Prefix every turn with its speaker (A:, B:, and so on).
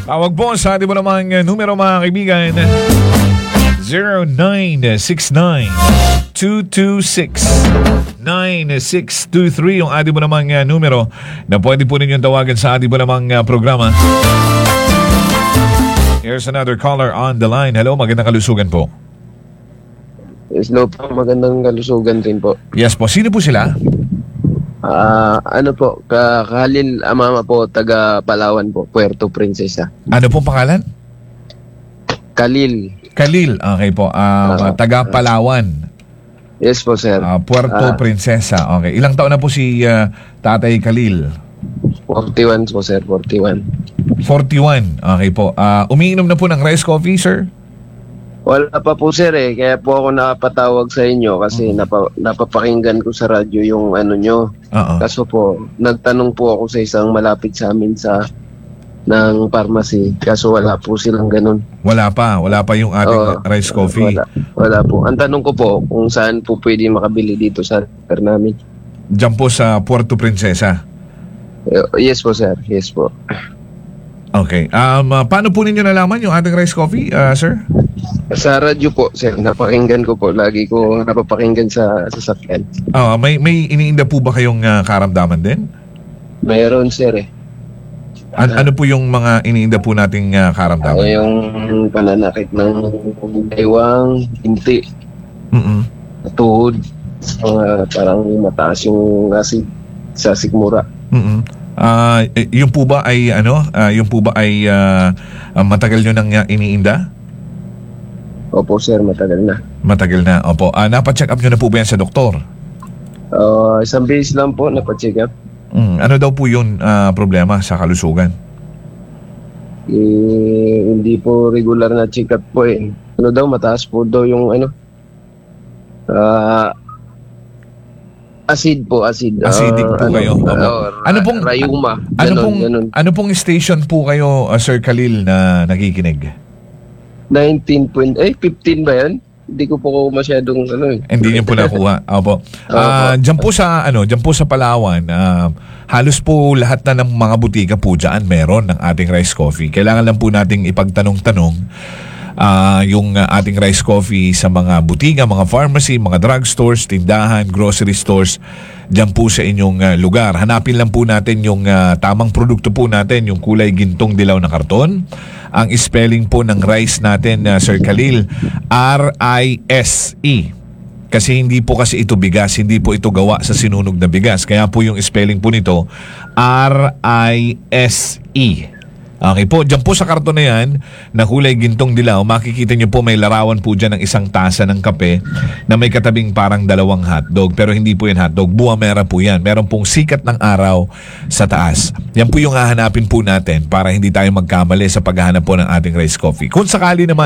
A: Tawag po sa ating mo namang numero mga kaibigan. 0969-226-9623 yung ating mo namang numero na pwede po ninyong tawagan sa ating mo namang programa. Here's another caller on the line. Hello, magandang kalusugan po.
B: Hello po, magandang kalusugan rin po.
A: Yes po, sino po sila?
B: Ano po, Khalil Amama po, taga Palawan po, Puerto Princesa.
A: Ano pong pangalan?
B: Khalil.
A: Okay po. Taga Palawan.
B: Yes po, sir.
A: Puerto Princesa. Okay. Ilang taon na po si Tatay Khalil?
B: 41 po, sir. 41.
A: 41. Okay po. Umiinom na po ng rice coffee, sir?
B: Wala pa po, sir eh. Kaya po ako nakapatawag sa inyo kasi napapakinggan ko sa radyo yung ano nyo. Kaso po, nagtanong po ako sa isang malapit sa amin ng pharmacy. Kaso wala po silang ganun.
A: Wala pa yung ating rice coffee.
B: Wala po. Ang tanong ko po kung saan po pwede makabili dito sa lugar namin.
A: Diyan po sa Puerto Princesa.
B: Yes po, sir. Yes po.
A: Okay. Paano po ninyo nalaman yung ating rice coffee, sir?
B: Sa radyo po, sir. Napakinggan ko po. Lagi ko napapakinggan sa sasakyan.
A: May iniinda po ba kayong karamdaman din?
B: Mayroon, sir eh.
A: Ano po yung mga iniinda po nating karamdaman?
B: Yung pananakit ng baywang, hinti, tuhod, parang mataas yung acid sa sikmura.
A: Yung po ba ay matagal nyo nang iniinda?
B: Opo, sir, matagal na.
A: Matagal na, opo. Napacheck up nyo na po ba yan sa doktor?
B: Isang beses lang po napacheck up.
A: Ano daw po yung problema sa kalusugan?
B: Hindi po regular na check up po eh. Ano daw, mataas po daw yung acid po, acid.
A: Acidic po kayo. Ano pong
B: rayuma.
A: Ano pong station po kayo, Sir Khalil, na nakikinig?
B: 15 ba yan? Hindi ko po masyadong
A: Hindi niyo po nakuha. Opo. Diyan po sa Palawan, halos po lahat na ng mga butika po diyan meron ng ating rice coffee. Kailangan lang po nating ipagtanong-tanong yung ating rice coffee sa mga butika, mga pharmacy, mga drugstores, tindahan, grocery stores diyan po sa inyong lugar. Hanapin lang po natin yung tamang produkto po natin, yung kulay gintong dilaw na karton. Ang spelling po ng rice natin, Sir Khalil, R-I-S-E. Kasi hindi po kasi ito bigas, hindi po ito gawa sa sinunog na bigas. Kaya po yung spelling po nito, R-I-S-E. Okay po, dyan po sa karton na yan, na kulay gintong dilaw, makikita nyo po may larawan po dyan ng isang tasa ng kape na may katabing parang 2 hotdog. Pero hindi po yan hotdog, buwamera po yan. Meron pong sikat ng araw sa taas. Yan po yung hahanapin po natin para hindi tayo magkamali sa paghahanap po ng ating rice coffee. Kung sakali naman